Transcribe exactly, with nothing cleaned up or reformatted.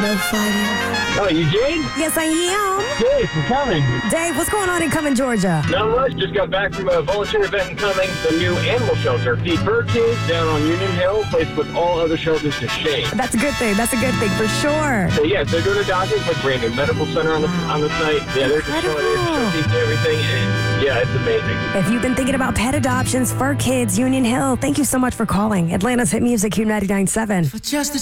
No fighting. Oh, you did? Yes, I am. Dave, for coming. Dave, what's going on in Cumming, Georgia? Not much. Just got back from a volunteer event in Cumming, the new animal shelter. The Bird Cage down on Union Hill, place with all other shelters to shame. That's a good thing. That's a good thing for sure. So, yes, they're doing adoptions, like brand new medical center on the on the site. Yeah, they're just showing it, showcasing everything, and yeah, it's amazing. If you've been thinking about pet adoptions for kids, Union Hill, thank you so much for calling. Atlanta's hit music, Q ninety-nine point seven. For just the